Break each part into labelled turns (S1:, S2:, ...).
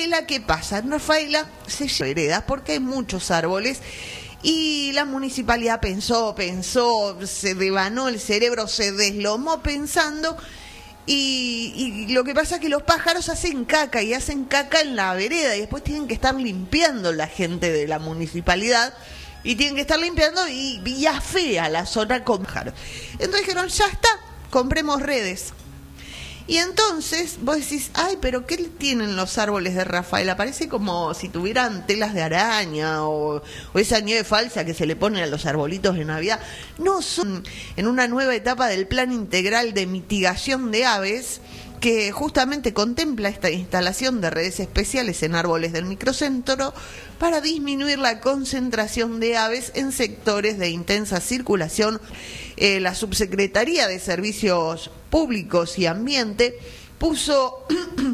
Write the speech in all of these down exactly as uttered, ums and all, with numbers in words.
S1: Rafaela, ¿qué pasa? En Rafaela se lleva veredas porque hay muchos árboles y la municipalidad pensó, pensó, se devanó el cerebro, se deslomó pensando y, y lo que pasa es que los pájaros hacen caca y hacen caca en la vereda y después tienen que estar limpiando la gente de la municipalidad y tienen que estar limpiando y, y afea la zona con pájaros. Entonces dijeron, ya está, compremos redes. Y entonces vos decís, ay, pero ¿qué tienen los árboles de Rafaela? Parece como si tuvieran telas de araña o, o esa nieve falsa que se le pone a los arbolitos de Navidad. No, son en una nueva etapa del Plan Integral de Mitigación de Aves, que justamente contempla esta instalación de redes especiales en árboles del microcentro para disminuir la concentración de aves en sectores de intensa circulación. Eh, la Subsecretaría de Servicios Públicos y Ambiente puso,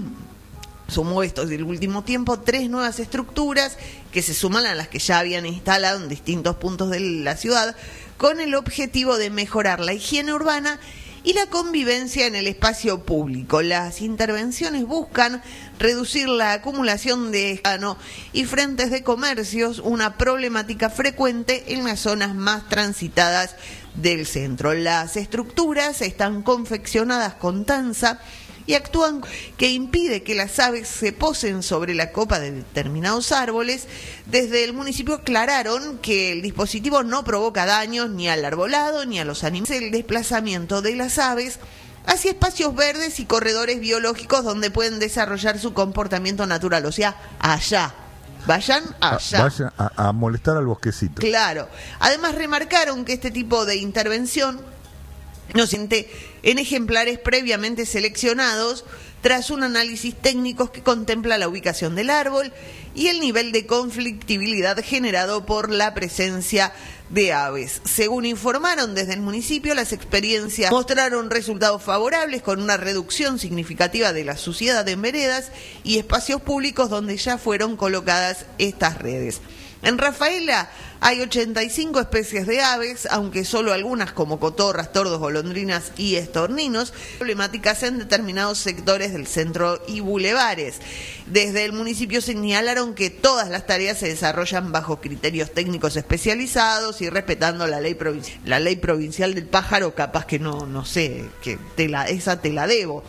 S1: sumó estos del último tiempo, tres nuevas estructuras que se suman a las que ya habían instalado en distintos puntos de la ciudad, con el objetivo de mejorar la higiene urbana y la convivencia en el espacio público. Las intervenciones buscan reducir la acumulación de escano y frentes de comercios, una problemática frecuente en las zonas más transitadas del centro. Las estructuras están confeccionadas con tanza y actúan que impide que las aves se posen sobre la copa de determinados árboles. Desde el municipio aclararon que el dispositivo no provoca daños ni al arbolado ni a los animales. El desplazamiento de las aves hacia espacios verdes y corredores biológicos donde pueden desarrollar su comportamiento natural, o sea, allá. Vayan allá.
S2: Vayan a, a molestar al bosquecito.
S1: Claro. Además remarcaron que este tipo de intervención no siente en ejemplares previamente seleccionados tras un análisis técnico que contempla la ubicación del árbol y el nivel de conflictividad generado por la presencia de aves. Según informaron desde el municipio, las experiencias mostraron resultados favorables con una reducción significativa de la suciedad en veredas y espacios públicos donde ya fueron colocadas estas redes. En Rafaela hay ochenta y cinco especies de aves, aunque solo algunas como cotorras, tordos, golondrinas y estorninos, problemáticas en determinados sectores del centro y bulevares. Desde el municipio señalaron que todas las tareas se desarrollan bajo criterios técnicos especializados y respetando la ley provincial, la ley provincial del pájaro, capaz que no, no sé, que te la, esa te la debo.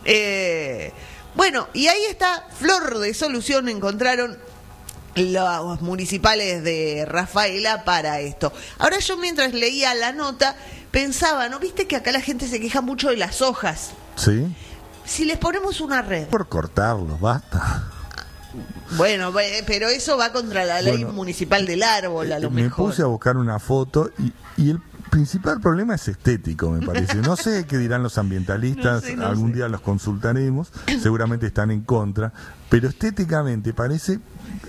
S1: Eh, bueno, y ahí está, flor de solución encontraron los municipales de Rafaela para esto. Ahora yo mientras leía la nota pensaba, ¿no viste que acá la gente se queja mucho de las hojas?
S2: Sí.
S1: Si les ponemos una red.
S2: Por cortarlos, basta.
S1: Bueno, pero eso va contra la ley bueno, municipal del árbol, a lo
S2: me
S1: mejor.
S2: Me puse a buscar una foto y, y el principal problema es estético, me parece. No sé qué dirán los ambientalistas, no sé, no algún sé. día los consultaremos, seguramente están en contra, pero estéticamente parece...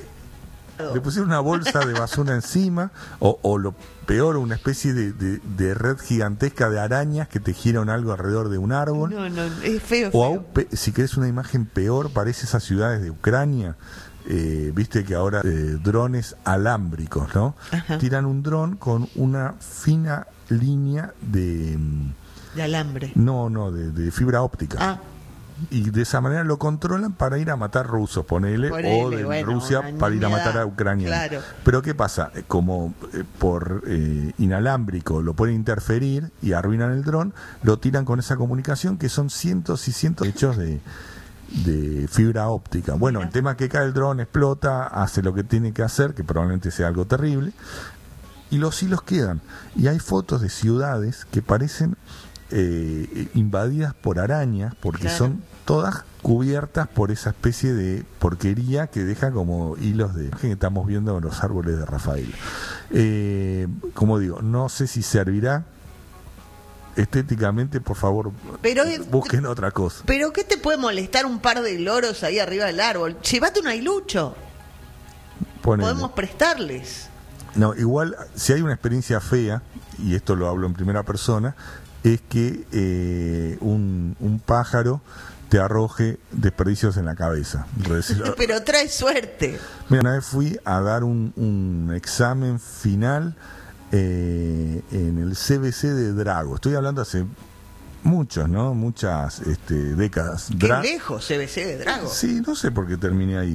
S2: Le pusieron una bolsa de basura encima, o, o lo peor, una especie de, de, de red gigantesca de arañas que tejieron algo alrededor de un árbol.
S1: No, no, es feo.
S2: O
S1: feo.
S2: aún, si querés una imagen peor, parece esas ciudades de Ucrania. Eh, Viste que ahora eh, drones alámbricos, ¿no? Ajá. Tiran un dron con una fina línea de...
S1: De alambre.
S2: No, no, de, de fibra óptica. Ah. Y de esa manera lo controlan para ir a matar rusos, ponele, ponele o de bueno, Rusia para ir a matar a Ucrania.
S1: Claro.
S2: Pero ¿qué pasa? Como eh, por eh, inalámbrico lo pueden interferir y arruinan el dron, lo tiran con esa comunicación que son cientos y cientos de hechos de, de fibra óptica. Bueno, Mira. El tema es que cae el dron, explota, hace lo que tiene que hacer, que probablemente sea algo terrible, y los hilos quedan. Y hay fotos de ciudades que parecen... Eh, invadidas por arañas porque claro. Son todas cubiertas por esa especie de porquería que deja como hilos de que estamos viendo en los árboles de Rafaela. Eh, como digo, no sé si servirá estéticamente, por favor, pero, busquen otra cosa.
S1: Pero ¿qué te puede molestar un par de loros ahí arriba del árbol? Llévate un ailucho. Ponele. Podemos prestarles.
S2: No, igual, si hay una experiencia fea, y esto lo hablo en primera persona, es que eh, un, un pájaro te arroje desperdicios en la cabeza.
S1: Pero trae suerte.
S2: Mira, una vez fui a dar un, un examen final eh, en el C B C de Drago. Estoy hablando hace muchos, ¿no? Muchas este, décadas.
S1: Qué Dra- lejos C B C de Drago.
S2: Sí, no sé por qué terminé ahí.